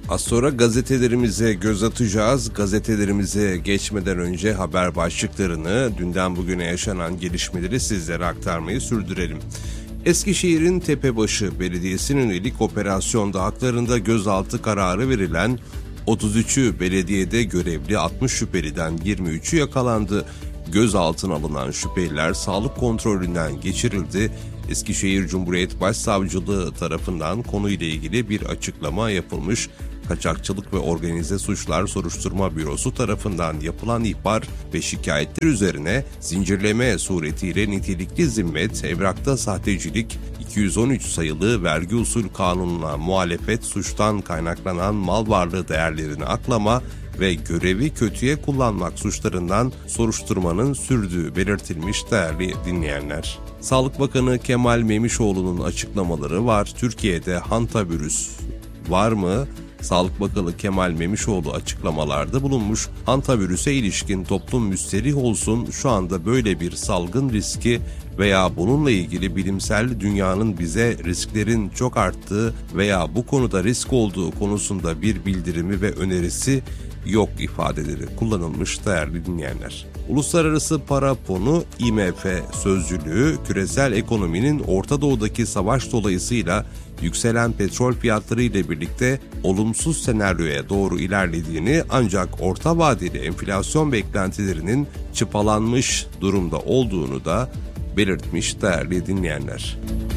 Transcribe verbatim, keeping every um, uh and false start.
Az sonra gazetelerimize göz atacağız. Gazetelerimize geçmeden önce haber başlıklarını, dünden bugüne yaşanan gelişmeleri sizlere aktarmayı sürdürelim. Eskişehir'in Tepebaşı Belediyesi'nin yönelik operasyonda haklarında gözaltı kararı verilen otuz üçü belediyede görevli altmış şüpheliden yirmi üçü yakalandı. Gözaltına alınan şüpheliler sağlık kontrolünden geçirildi. Eskişehir Cumhuriyet Başsavcılığı tarafından konuyla ilgili bir açıklama yapılmış. Kaçakçılık ve Organize Suçlar Soruşturma Bürosu tarafından yapılan ihbar ve şikayetler üzerine zincirleme suretiyle nitelikli zimmet, evrakta sahtecilik, iki yüz on üç sayılı vergi usul kanununa muhalefet, suçtan kaynaklanan mal varlığı değerlerini aklama ve görevi kötüye kullanmak suçlarından soruşturmanın sürdüğü belirtilmiş değerli dinleyenler. Sağlık Bakanı Kemal Memişoğlu'nun açıklamaları var. Türkiye'de hantavirüs var mı? Sağlık Bakanı Kemal Memişoğlu açıklamalarda bulunmuş. Hantavirüse ilişkin toplum müsterih olsun, şu anda böyle bir salgın riski veya bununla ilgili bilimsel dünyanın bize risklerin çok arttığı veya bu konuda risk olduğu konusunda bir bildirimi ve önerisi yok ifadeleri kullanılmış değerli dinleyenler. Uluslararası Para Fonu I M F sözcülüğü küresel ekonominin Orta Doğu'daki savaş dolayısıyla yükselen petrol fiyatları ile birlikte olumsuz senaryoya doğru ilerlediğini, ancak orta vadeli enflasyon beklentilerinin çıpalanmış durumda olduğunu da belirtmiş değerli dinleyenler.